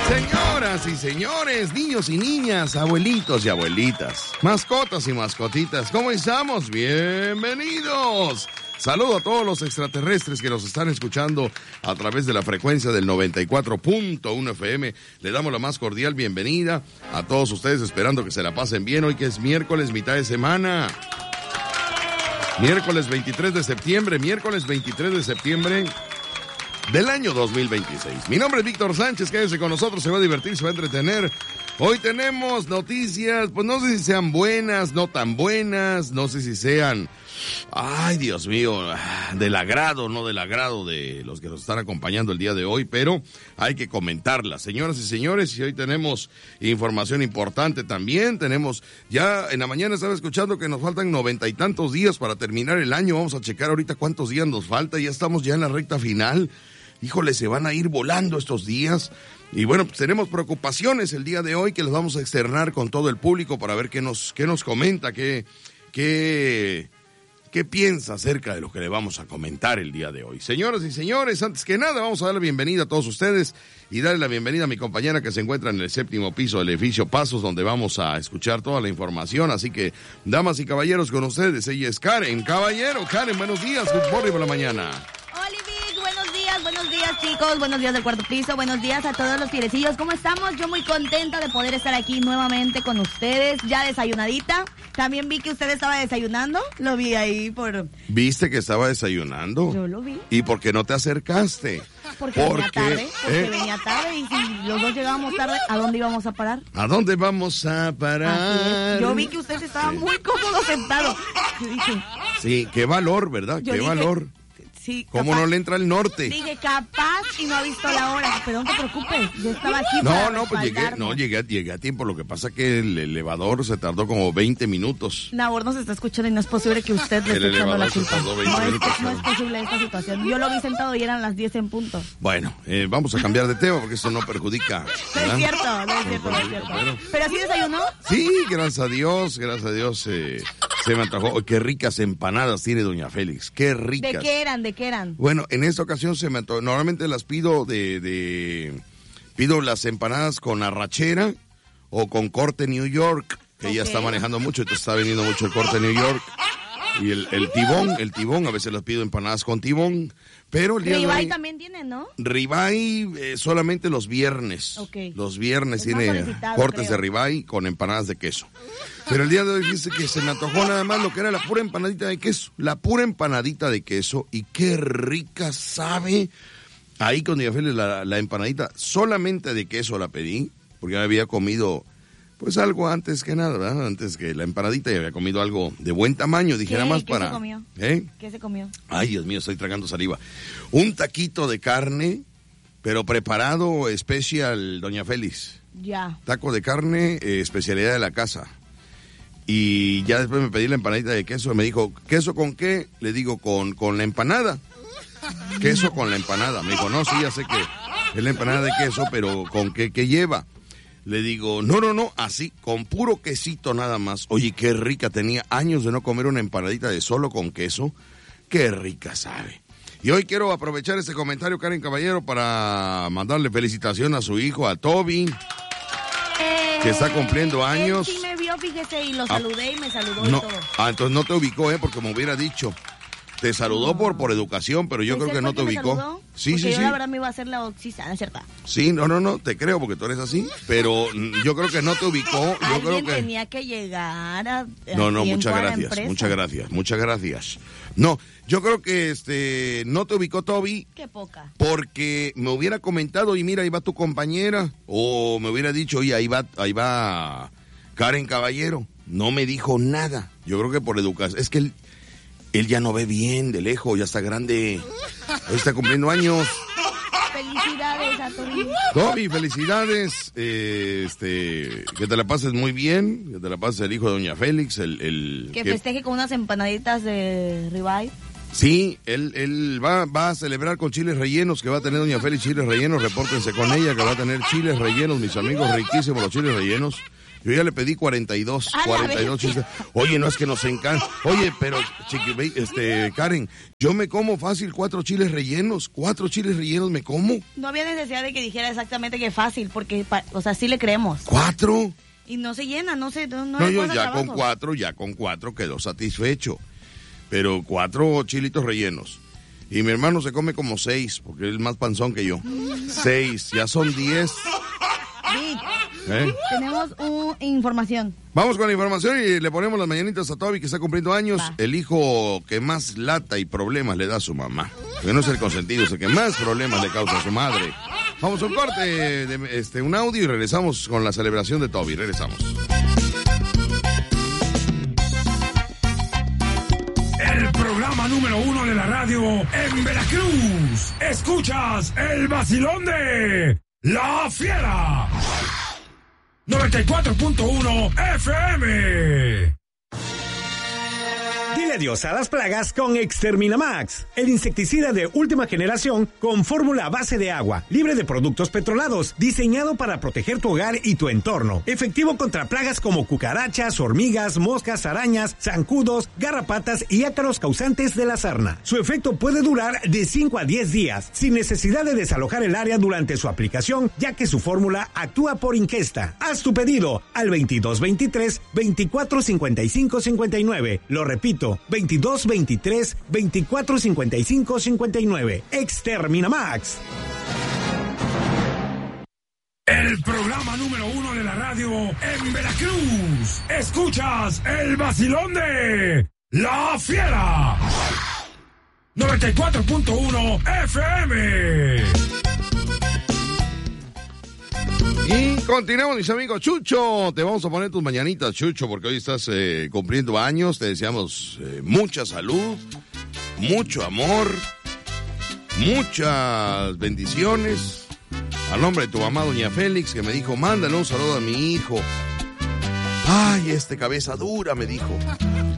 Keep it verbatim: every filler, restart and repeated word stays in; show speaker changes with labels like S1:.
S1: Señoras y señores, niños y niñas, abuelitos y abuelitas, mascotas y mascotitas, ¿cómo estamos? Bienvenidos. Saludo a todos los extraterrestres que nos están escuchando a través de la frecuencia del noventa y cuatro punto uno F M. Le damos la más cordial bienvenida a todos ustedes, esperando que se la pasen bien hoy que es miércoles, mitad de semana. Miércoles veintitrés de septiembre, miércoles veintitrés de septiembre del año dos mil veintiséis. Mi nombre es Víctor Sánchez, quédese con nosotros, se va a divertir, se va a entretener. Hoy tenemos noticias, pues no sé si sean buenas, no tan buenas, no sé si sean, ay Dios mío, del agrado, no del agrado de los que nos están acompañando el día de hoy, pero hay que comentarlas. Señoras y señores, y hoy tenemos información importante también, tenemos, ya en la mañana estaba escuchando que nos faltan noventa y tantos días para terminar el año, vamos a checar ahorita cuántos días nos falta, ya estamos ya en la recta final. Híjole, se van a ir volando estos días. Y bueno, pues tenemos preocupaciones el día de hoy que les vamos a externar con todo el público para ver qué nos, qué nos comenta, qué, qué, qué piensa acerca de lo que le vamos a comentar el día de hoy. Señoras y señores, antes que nada vamos a dar la bienvenida a todos ustedes y darle la bienvenida a mi compañera que se encuentra en el séptimo piso del edificio Pasos, donde vamos a escuchar toda la información. Así que, damas y caballeros, con ustedes, ella es Karen Caballero. Karen, buenos días, good morning por la mañana.
S2: Buenos días, buenos días chicos, buenos días del cuarto piso, buenos días a todos los fierecillos, ¿cómo estamos? Yo muy contenta de poder estar aquí nuevamente con ustedes, ya desayunadita. También vi que usted estaba desayunando, lo vi ahí por...
S1: ¿Viste que estaba desayunando?
S2: Yo lo vi.
S1: ¿Y por qué no te acercaste?
S2: Porque ¿Por venía qué? tarde, porque ¿Eh? venía tarde y si los dos llegábamos tarde, ¿a dónde íbamos a parar?
S1: ¿A dónde vamos a parar?
S2: Yo vi que usted estaba sí. muy cómodo sentado. Yo dije...
S1: Sí, qué valor, ¿verdad?
S2: Yo
S1: qué
S2: dije,
S1: valor.
S2: Sí,
S1: ¿Cómo
S2: capaz,
S1: no le entra el norte?
S2: Dije, capaz y no ha visto la hora, pero no te preocupes, yo estaba aquí
S1: No,
S2: para
S1: no, pues llegué, no, llegué, llegué a tiempo, lo que pasa que el elevador se tardó como veinte minutos.
S2: Nabor nos está escuchando y no es posible que usted le esté echando la culpa. No es, no es posible esta situación, yo lo vi sentado y eran las diez en punto.
S1: Bueno, eh, vamos a cambiar de tema porque eso no perjudica.
S2: No es cierto, no es cierto, no es cierto. Pero, ¿Pero así desayunó?
S1: Sí, gracias a Dios, gracias a Dios eh, se me antojó. Qué ricas empanadas tiene doña Félix, qué ricas.
S2: ¿De qué eran, de qué eran?
S1: Bueno, en esta ocasión se me antojó. Normalmente las pido de, de... Pido las empanadas con arrachera o con corte New York, que okay. ella está manejando mucho, entonces está vendiendo mucho el corte New York. Y el, el tibón, el tibón, a veces las pido empanadas con tibón. Pero el día
S2: Ribeye
S1: de hoy,
S2: también tiene, ¿no?
S1: Ribeye eh, solamente los viernes.
S2: Okay.
S1: Los viernes
S2: es
S1: tiene cortes
S2: creo.
S1: de ribeye con empanadas de queso. Pero el día de hoy dice que se me antojó nada más lo que era la pura empanadita de queso. La pura empanadita de queso. Y qué rica sabe. Ahí con doña Félix la, la empanadita solamente de queso la pedí. Porque ya había comido... Pues algo antes que nada, ¿verdad? Antes que la empanadita ya había comido algo de buen tamaño, dije nada más
S2: ¿Qué
S1: para...
S2: ¿Qué se comió?
S1: ¿Eh?
S2: ¿Qué se comió?
S1: Ay, Dios mío, estoy tragando saliva. Un taquito de carne, pero preparado especial, doña Félix.
S2: Ya.
S1: Taco de carne, eh, especialidad de la casa. Y ya después me pedí la empanadita de queso, me dijo, ¿queso con qué? Le digo, con, con la empanada. Queso con la empanada. Me dijo, no, sí, ya sé que es la empanada de queso, pero ¿con qué, qué lleva? Le digo, no, no, no, así, con puro quesito nada más. Oye, qué rica, tenía años de no comer una empanadita de solo con queso. Qué rica sabe. Y hoy quiero aprovechar este comentario, Karen Caballero, para mandarle felicitación a su hijo, a Toby, eh, que está cumpliendo años.
S2: Él sí me vio, fíjese, y lo saludé ah, y me saludó
S1: no,
S2: y todo.
S1: Ah, entonces no te ubicó, ¿eh? Porque me hubiera dicho. Te saludó no. por, por educación, pero yo creo que no te ubicó.
S2: Saludó?
S1: Sí,
S2: porque
S1: sí,
S2: yo
S1: sí.
S2: la verdad me iba a hacer la oxisa, ¿no es cierto?
S1: Sí, no, no, no, te creo porque tú eres así, pero yo creo que no te ubicó. Yo
S2: Alguien
S1: creo que
S2: tenía que llegar a, a
S1: No, no, muchas gracias, muchas gracias, muchas gracias. No, yo creo que este no te ubicó Toby.
S2: Qué poca.
S1: Porque me hubiera comentado, y mira, ahí va tu compañera, o me hubiera dicho, oye, ahí va, ahí va Karen Caballero. No me dijo nada. Yo creo que por educación, es que él Él ya no ve bien de lejos, ya está grande. Hoy está cumpliendo años.
S2: Felicidades a Toby.
S1: Toby, felicidades. Eh, este, que te la pases muy bien. Que te la pases el hijo de doña Félix. El, el,
S2: que festeje que... con unas empanaditas de ribeye.
S1: Sí, él, él va, va a celebrar con chiles rellenos, que va a tener doña Félix chiles rellenos. Repórtense con ella, que va a tener chiles rellenos, mis amigos, riquísimos los chiles rellenos. Yo ya le pedí cuarenta y dos,
S2: A
S1: cuarenta y dos chiles. Oye, no es que nos encanta. Oye, pero, chiqui, este, Karen, yo me como fácil cuatro chiles rellenos. Cuatro chiles rellenos me como.
S2: No había necesidad de que dijera exactamente que fácil, porque, o sea, sí le creemos.
S1: ¿Cuatro?
S2: Y no se llena, no se, no, no,
S1: No,
S2: le
S1: yo
S2: cuesta
S1: ya
S2: trabajo.
S1: con cuatro, ya con cuatro quedó satisfecho. Pero cuatro chilitos rellenos. Y mi hermano se come como seis, porque él es más panzón que yo. Seis, ya son diez.
S2: Sí.
S1: ¿Eh?
S2: Tenemos una información.
S1: Vamos con la información y le ponemos las mañanitas a Toby, que está cumpliendo años.
S2: Va.
S1: El hijo que más lata y problemas le da a su mamá. Que no es el consentido, es el que más problemas le causa a su madre. Vamos a un corte, de, este, un audio y regresamos con la celebración de Toby. Regresamos.
S3: El programa número uno de la radio en Veracruz. Escuchas el vacilón de La Fiera. noventa y cuatro punto uno F M.
S4: Dile adiós a las plagas con Exterminamax, el insecticida de última generación con fórmula a base de agua, libre de productos petrolados, diseñado para proteger tu hogar y tu entorno. Efectivo contra plagas como cucarachas, hormigas, moscas, arañas, zancudos, garrapatas y ácaros causantes de la sarna. Su efecto puede durar de cinco a diez días, sin necesidad de desalojar el área durante su aplicación, ya que su fórmula actúa por ingesta. Haz tu pedido al veintidós veintitrés veinticuatro cincuenta y cinco cincuenta y nueve. Lo repito, veintidós veintitrés veinticuatro cincuenta y cinco cincuenta y nueve. Exterminamax.
S3: El programa número uno de la radio en Veracruz. Escuchas el vacilón de La Fiera. noventa y cuatro punto uno F M.
S1: Y continuamos, mis amigos. Chucho, te vamos a poner tus mañanitas, Chucho, porque hoy estás eh, cumpliendo años. Te deseamos eh, mucha salud, mucho amor, muchas bendiciones. Al nombre de tu mamá, doña Félix, que me dijo, mándale un saludo a mi hijo. Ay, este cabeza dura, me dijo.